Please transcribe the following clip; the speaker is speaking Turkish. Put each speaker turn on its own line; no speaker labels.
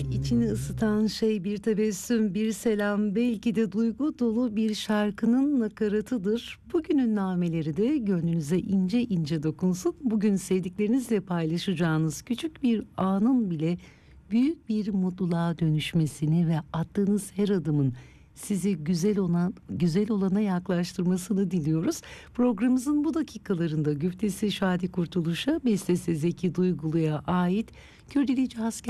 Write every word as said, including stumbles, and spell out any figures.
içini ısıtan şey bir tebessüm, bir selam, belki de duygu dolu bir şarkının nakaratıdır. Bugünün nameleri de gönlünüze ince ince dokunsun. Bugün sevdiklerinizle paylaşacağınız küçük bir anın bile büyük bir mutluluğa dönüşmesini ve attığınız her adımın sizi güzel olan güzel olana yaklaştırmasını diliyoruz. Programımızın bu dakikalarında güftesi Şadi Kurtuluş'a, bestesi Zeki Duygulu'ya ait Kürdili Caz